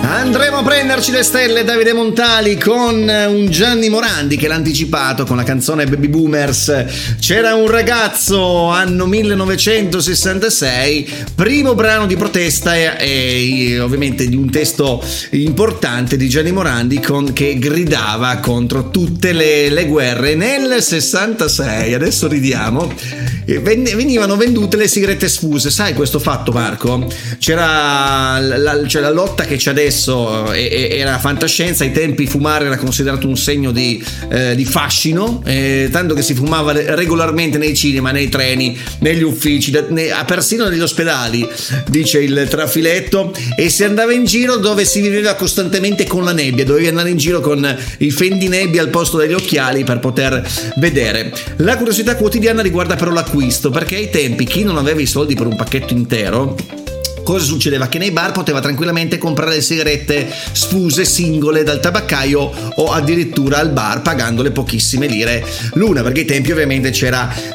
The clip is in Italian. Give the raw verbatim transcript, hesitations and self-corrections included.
Andremo a prenderci le stelle, Davide Montali con un Gianni Morandi che l'ha anticipato con la canzone Baby Boomers. C'era un ragazzo, anno millenovecentosessantasei, primo brano di protesta e, e ovviamente di un testo importante di Gianni Morandi con, che gridava contro tutte le, le guerre. Nel sessantasei, adesso ridiamo, venivano vendute le sigarette sfuse. Sai questo fatto, Marco? C'era la, c'è la lotta che c'è adesso, era fantascienza. Ai tempi fumare era considerato un segno di, eh, di fascino, eh, tanto che si fumava regolarmente nei cinema, nei treni, negli uffici, ne, persino negli ospedali, dice il trafiletto, e si andava in giro dove si viveva costantemente con la nebbia, dovevi andare in giro con i fendinebbia al posto degli occhiali per poter vedere. La curiosità quotidiana riguarda però l'acquisto, perché ai tempi chi non aveva i soldi per un pacchetto intero, cosa succedeva? Che nei bar poteva tranquillamente comprare le sigarette sfuse singole dal tabaccaio o addirittura al bar pagandole pochissime lire l'una, perché ai tempi ovviamente c'era